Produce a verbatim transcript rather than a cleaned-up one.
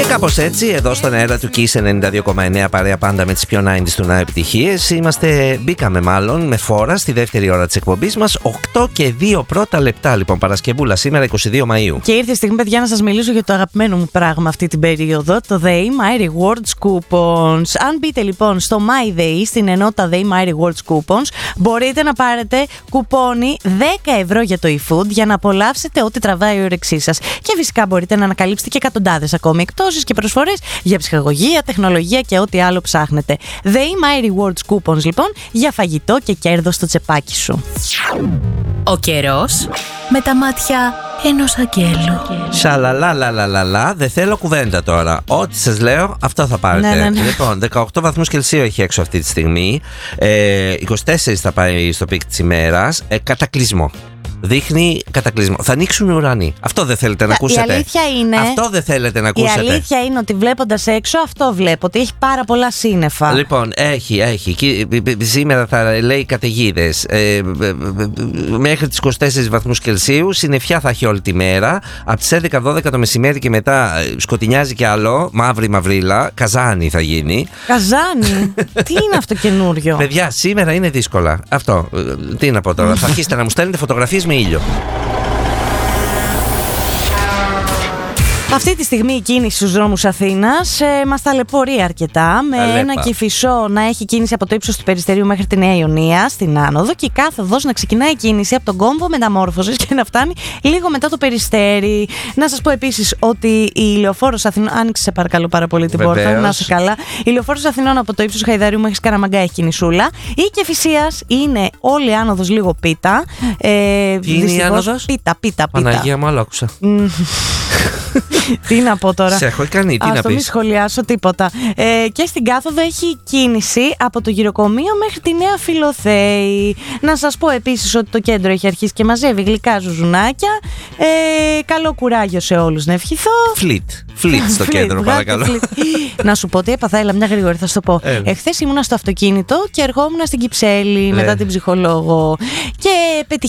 Κάπως έτσι, εδώ στον αέρα του Kiss ενενήντα δύο κόμμα εννέα, παρέα πάντα με τις πιο ενενήντα του Now επιτυχίες. Είμαστε, μπήκαμε μάλλον με φόρα στη δεύτερη ώρα της εκπομπής μας. οκτώ και δύο πρώτα λεπτά, λοιπόν, Παρασκευούλα, σήμερα είκοσι δύο Μαΐου. Και ήρθε η στιγμή, παιδιά, να σας μιλήσω για το αγαπημένο μου πράγμα αυτή την περίοδο, το The My Rewards Coupons. Αν μπείτε λοιπόν στο MyDay, στην ενότητα The My Rewards Coupons, μπορείτε να πάρετε κουπόνι δέκα ευρώ για το eFood για να απολαύσετε ό,τι τραβάει η όρεξή σας. Και φυσικά μπορείτε να ανακαλύψετε και εκατοντάδες ακόμη εκτόσεις και προσφορές για ψυχαγωγία, τεχνολογία και ό,τι άλλο ψάχνετε. The My Rewards Coupons, λοιπόν, για φαγητό και κέρδος στο τσεπάκι σου. Ο καιρός με τα μάτια ενός αγγέλου. Σαλαλαλαλαλαλα, δεν θέλω κουβέντα τώρα. Ό,τι σας λέω, αυτό θα πάρετε. Ναι, ναι, ναι. Λοιπόν, δεκαοκτώ βαθμούς Κελσίου έχει έξω αυτή τη στιγμή. Ε, είκοσι τέσσερα θα πάει στο πικ της ημέρας. Ε, κατακλυσμό. Δείχνει κατακλυσμό. Θα ανοίξουν οι ουρανοί. Αυτό δεν θέλετε να ακούσετε. Η αλήθεια είναι, αυτό δεν θέλετε να ακούσετε. Η αλήθεια είναι ότι βλέποντας έξω, αυτό βλέπω. Ότι έχει πάρα πολλά σύννεφα. Λοιπόν, έχει, έχει. Σήμερα θα λέει καταιγίδες. Ε, μέχρι τις είκοσι τέσσερις βαθμούς Κελσίου. Συννεφιά θα έχει όλη τη μέρα. Από τις έντεκα δώδεκα το μεσημέρι και μετά σκοτεινιάζει κι άλλο. Μαύρη μαυρίλα. Καζάνι θα γίνει. Καζάνι. Τι είναι αυτό καινούριο? Παιδιά, σήμερα είναι δύσκολα. Αυτό. Τι να πω τώρα. Θα αρχίσετε να μου στέλνετε φωτογραφίες με ήλιο. Αυτή τη στιγμή η κίνηση στους δρόμους Αθήνας ε, μας ταλαιπωρεί αρκετά. Με Αλέπα. ένα Κηφισό να έχει κίνηση από το ύψος του Περιστερίου μέχρι τη Νέα Ιωνία στην άνοδο, και η κάθοδος να ξεκινάει κίνηση από τον κόμβο Μεταμόρφωσης και να φτάνει λίγο μετά το Περιστέρι. Να σας πω επίσης ότι η Ηλιοφόρος Αθηνών. Άνοιξε, σε παρακαλώ πάρα πολύ την Βεβαίως. πόρτα, να είσαι καλά. Η Ηλιοφόρος Αθηνών από το ύψος Χαϊδαρίου μέχρι Σκαραμαγκά έχει κινησούλα. Η Κηφισίας είναι όλη η άνοδος λίγο πίτα. Ε, Τι είναι η άνοδος? Πίτα, πίτα, πίτα. Παναγία μου, άλλο άκουσα. Τι να πω τώρα. Σε έχω κάνει, τι Ας να το μην πεις. σχολιάσω τίποτα. Ε, και στην κάθοδο έχει κίνηση από το γυροκομείο μέχρι τη Νέα Φιλοθέη. Να σας πω επίσης ότι το κέντρο έχει αρχίσει και μαζεύει γλυκά ζουζουνάκια. Ε, καλό κουράγιο σε όλους να ευχηθώ. Φλιτ. Φλιτ στο κέντρο, παρακαλώ. Να σου πω τι έπαθα, έλα μια γρήγορη, θα σου το πω. Έλα. Εχθές ήμουνα στο αυτοκίνητο και ερχόμουν στην Κυψέλη μετά την ψυχολόγο. Και